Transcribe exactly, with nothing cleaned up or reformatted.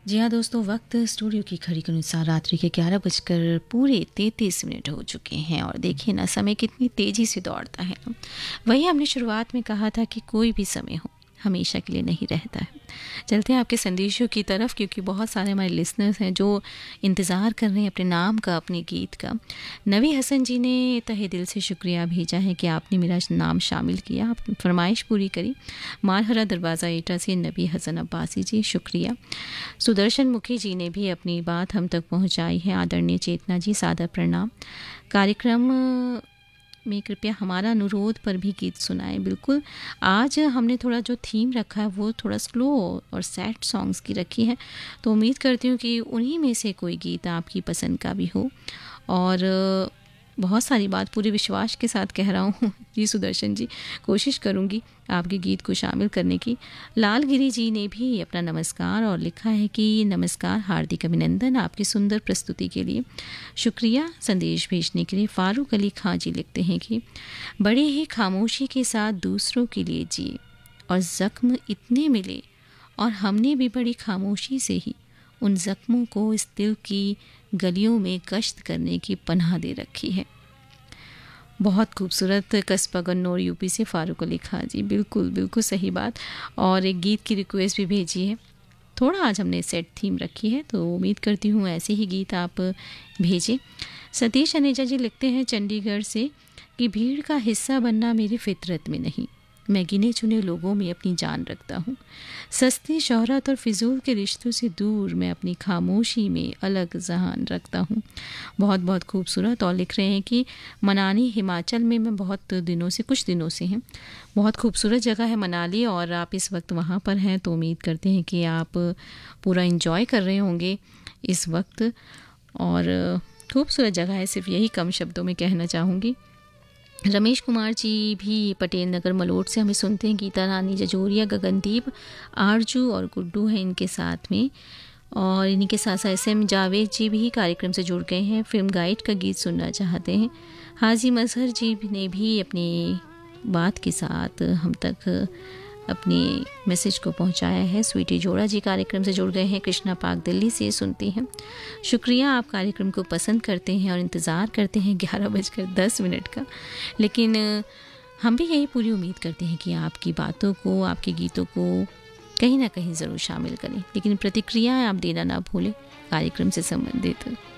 जी हाँ दोस्तों, वक्त स्टूडियो की घड़ी के अनुसार रात्रि के ग्यारह बजकर पूरे तैंतीस मिनट हो चुके हैं और देखिए ना, समय कितनी तेज़ी से दौड़ता है। वही हमने शुरुआत में कहा था कि कोई भी समय हो हमेशा के लिए नहीं रहता है। चलते हैं आपके संदेशों की तरफ, क्योंकि बहुत सारे हमारे लिसनर्स हैं जो इंतज़ार कर रहे हैं अपने नाम का, अपने गीत का। नवी हसन जी ने तहे दिल से शुक्रिया भेजा है कि आपने मेरा नाम शामिल किया, आप फरमाइश पूरी करी। मारहरा दरवाज़ा एटा से नबी हसन अब्बासी जी, शुक्रिया। सुदर्शन मुखी जी ने भी अपनी बात हम तक पहुंचाई है। आदरणीय चेतना जी, सादर प्रणाम। कार्यक्रम में कृपया हमारा अनुरोध पर भी गीत सुनाएं। बिल्कुल, आज हमने थोड़ा जो थीम रखा है वो थोड़ा स्लो और सैड सॉन्ग्स की रखी है, तो उम्मीद करती हूँ कि उन्हीं में से कोई गीत आपकी पसंद का भी हो। और बहुत सारी बात पूरे विश्वास के साथ कह रहा हूँ जी सुदर्शन जी, कोशिश करूँगी आपके गीत को शामिल करने की। लालगिरी जी ने भी अपना नमस्कार और लिखा है कि नमस्कार, हार्दिक अभिनंदन आपकी सुंदर प्रस्तुति के लिए, शुक्रिया संदेश भेजने के लिए। फारूक अली खां जी लिखते हैं कि बड़े ही खामोशी के साथ दूसरों के लिए जिए और ज़ख्म इतने मिले और हमने भी बड़ी खामोशी से ही उन ज़ख्मों को इस दिल की गलियों में गश्त करने की पनाह दे रखी है। बहुत खूबसूरत कस्बा गन्नौर यूपी से फारूक अली खां जी, बिल्कुल बिल्कुल सही बात। और एक गीत की रिक्वेस्ट भी भेजी है। थोड़ा आज हमने सेट थीम रखी है, तो उम्मीद करती हूँ ऐसे ही गीत आप भेजें। सतीश अनेजा जी लिखते हैं चंडीगढ़ से कि भीड़ का हिस्सा बनना मेरी फितरत में नहीं, मैं गिने चुने लोगों में अपनी जान रखता हूँ। सस्ती शोहरत और फिजूल के रिश्तों से दूर मैं अपनी खामोशी में अलग जहान रखता हूँ। बहुत बहुत खूबसूरत। और लिख रहे हैं कि मनाली हिमाचल में मैं बहुत दिनों से कुछ दिनों से हैं। बहुत खूबसूरत जगह है मनाली, और आप इस वक्त वहाँ पर हैं, तो उम्मीद करते हैं कि आप पूरा इंजॉय कर रहे होंगे इस वक्त। और खूबसूरत जगह है, सिर्फ यही कम शब्दों में कहना चाहूँगी। रमेश कुमार जी भी पटेल नगर मलोट से हमें सुनते हैं। गीता रानी जजोरिया, गगनदीप, आरजू और गुड्डू हैं इनके साथ में। और इन्हीं के साथ साथ एस एम जावेद जी भी कार्यक्रम से जुड़ गए हैं, फिल्म गाइड का गीत सुनना चाहते हैं। हाजी मजहर जी ने भी अपनी बात के साथ हम तक अपने मैसेज को पहुंचाया है। स्वीटी जोड़ा जी कार्यक्रम से जुड़ गए हैं, कृष्णा पाक दिल्ली से सुनती हैं। शुक्रिया, आप कार्यक्रम को पसंद करते हैं और इंतज़ार करते हैं ग्यारह बजकर दस मिनट का। लेकिन हम भी यही पूरी उम्मीद करते हैं कि आपकी बातों को, आपके गीतों को कहीं ना कहीं ज़रूर शामिल करें। लेकिन प्रतिक्रियाएं आप देना ना भूलें कार्यक्रम से संबंधित।